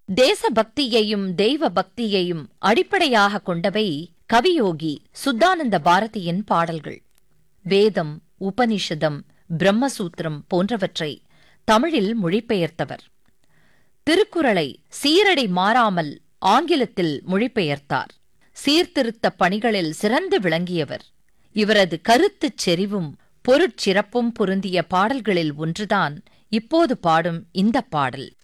தேசபக்தியையும் தெய்வ பக்தியையும் அடிப்படையாக கொண்டவை கவியோகி சுத்தானந்த பாரதியின் பாடல்கள். வேதம், உபனிஷதம், பிரம்மசூத்திரம் போன்றவற்றை தமிழில் மொழிபெயர்த்தவர். திருக்குறளை சீரடை மாறாமல் ஆங்கிலத்தில் மொழிபெயர்த்தார். சீர்திருத்த பணிகளில் சிறந்து விளங்கியவர். இவரது கருத்துச் செறிவும் பொருட்சிறப்பும் பொருந்திய பாடல்களில் ஒன்றுதான் இப்போது பாடும் இந்த பாடல்.